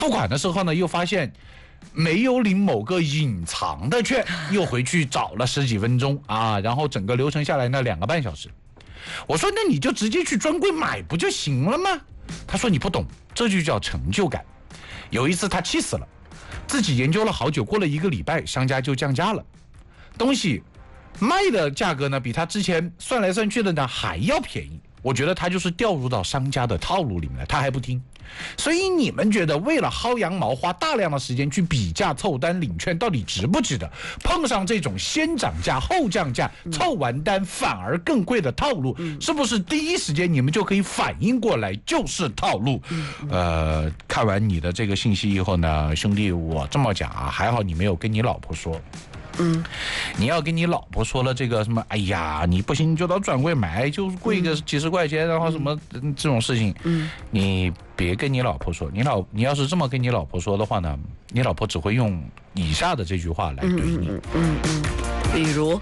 不管的时候呢，又发现没有领某个隐藏的券，又回去找了10几分钟啊，然后整个流程下来呢2个半小时。我说那你就直接去专柜买不就行了吗？他说你不懂，这就叫成就感。有一次他气死了，自己研究了好久，过了1个礼拜，商家就降价了，东西卖的价格呢比他之前算来算去的呢还要便宜。我觉得他就是掉入到商家的套路里面了，他还不听。所以你们觉得为了薅羊毛花大量的时间去比价凑单领券到底值不值得？碰上这种先涨价后降价凑完单反而更贵的套路，是不是第一时间你们就可以反应过来就是套路？看完你的这个信息以后呢，兄弟，我这么讲啊，还好你没有跟你老婆说。你要跟你老婆说了这个什么，哎呀，你不行你就到专柜买，就贵个几十块钱，然后什么这种事情，你别跟你老婆说。你要是这么跟你老婆说的话呢，你老婆只会用以下的这句话来怼你。 比如，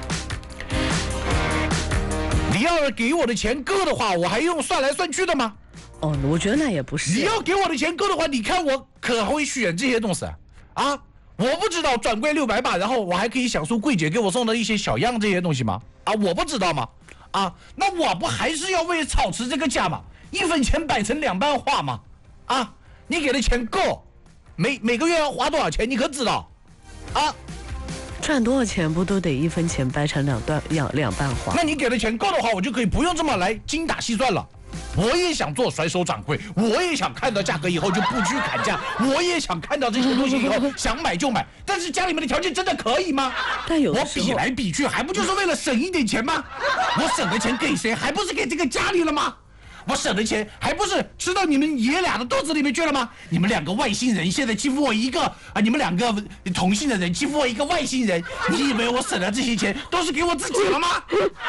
你要是给我的钱够的话，我还用算来算去的吗？ 哦，我觉得那也不是。 你要给我的钱够的话，你看我可会选这些东西啊？我不知道专柜600把，然后我还可以享受柜姐给我送的一些小样这些东西吗？啊，我不知道吗？啊，那我不还是要为了保持这个价吗？1分钱摆成2半花吗？啊，你给的钱够，每个月要花多少钱？你可知道？啊， 赚多少钱不都得1分钱掰成两半花？ 那你给的钱够的话，我就可以不用这么来精打细算了。我也想做甩手掌柜，我也想看到价格以后就不去砍价，我也想看到这些东西以后想买就买，但是家里面的条件真的可以吗？ 但有我比来比去，还不就是为了省一点钱吗？我省的钱给谁？还不是给这个家里了吗？我省的钱还不是吃到你们爷俩的肚子里面去了吗？你们2个外星人现在欺负我一个啊！你们2个同性的人欺负我一个外星人，你以为我省的这些钱都是给我自己了吗？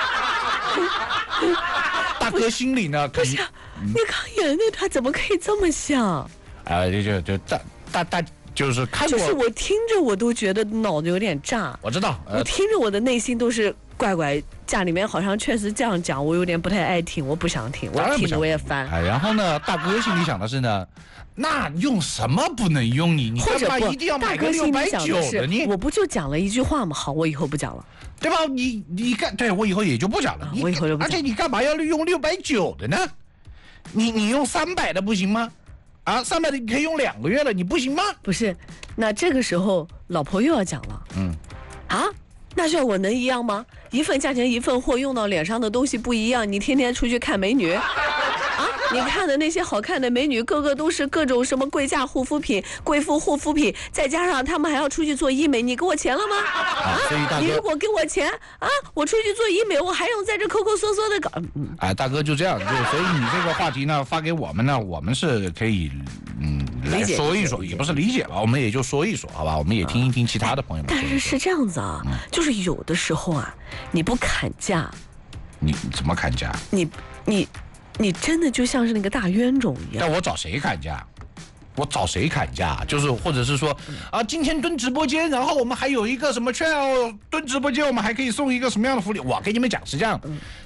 大哥心里呢， 不是，你刚演的他怎么可以这么想？ 就大就是看过， 就是我听着我都觉得脑子有点炸。 我知道， 我听着我的内心都是怪怪，家里面好像确实这样讲，我有点不太爱听，我不想听，我听着我也烦。 然后呢，大哥心里想的是呢，那用什么不能用你？你干嘛一定要买个690的？你我不就讲了一句话吗？好，我以后不讲了。 对吧？你干，对，我以后也就不讲了。 我以后就不讲。 而且你干嘛要用690的呢？你用300的不行吗？啊，300的你可以用2个月了，你不行吗？ 不是，那这个时候老婆又要讲了。那效果能一样吗？1份价钱1份货，用到脸上的东西不一样。你天天出去看美女。你看的那些好看的美女，个个都是各种什么贵价护肤品、贵妇护肤品，再加上他们还要出去做医美，你给我钱了吗？ 所以大哥， 你如果给我钱啊，我出去做医美，我还用在这抠抠搜搜的搞。 大哥就这样，所以你这个话题呢发给我们呢，我们是可以来说一说，也不是理解吧，我们也就说一说，好吧，我们也听一听其他的朋友们。 但是是这样子啊，就是有的时候啊，你不砍价， 你怎么砍价？ 你真的就像是那个大冤种一样。 但我找谁砍价？我找谁砍价？就是或者是说今天蹲直播间，然后我们还有一个什么券哦，蹲直播间我们还可以送一个什么样的福利？我跟你们讲是这样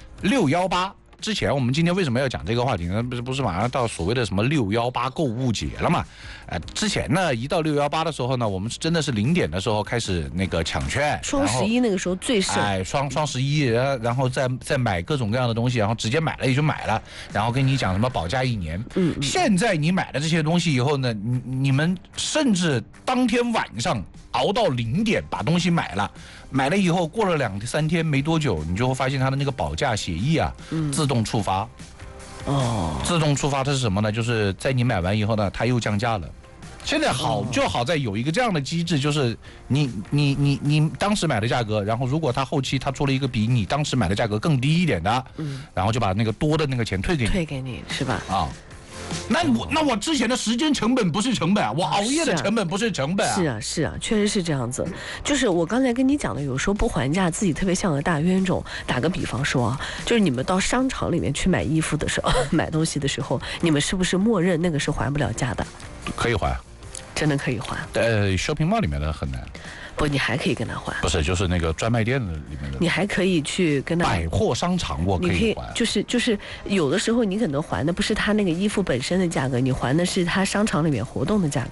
，618之前我们今天为什么要讲这个话题呢？不是马上到所谓的什么618购物节了嘛？之前呢，一到618的时候呢，我们是真的是0点的时候开始那个抢券， 双11那个时候最盛， 双11，然后再买各种各样的东西，然后直接买了也就买了，然后跟你讲什么保价1年。现在你买了这些东西以后呢，你们甚至当天晚上熬到0点把东西买了以后，过了2、3天没多久，你就会发现它的那个保价协议自动触发。自动触发它是什么呢？就是在你买完以后呢，它又降价了。现在好在有一个这样的机制，就是你当时买的价格，然后如果他后期他出了一个比你当时买的价格更低一点的，然后就把那个多的那个钱退给你是吧？那我之前的时间成本不是成本我熬夜的成本不是成本是啊，确实是这样子。就是我刚才跟你讲的，有时候不还价，自己特别像个大冤种。打个比方说就是你们到商场里面去买衣服的时候，买东西的时候，你们是不是默认那个是还不了价的？ 可以还， 真的可以还。 shopping mall 里面的很难。 不，你还可以跟他还。 不是，就是那个专卖店的里面的。 你还可以去跟他。 百货商场我可以还。 就是有的时候你可能还的不是他那个衣服本身的价格，你还的是他商场里面活动的价格。